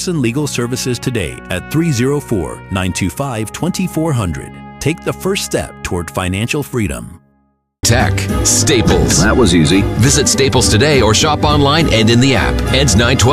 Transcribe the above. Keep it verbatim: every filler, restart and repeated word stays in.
Carlson Legal Services today at three oh four, nine two five, two four zero zero. Take the first step toward financial freedom. Tech. Staples. That was easy. Visit Staples today or shop online and in the app. Ends nine twelve.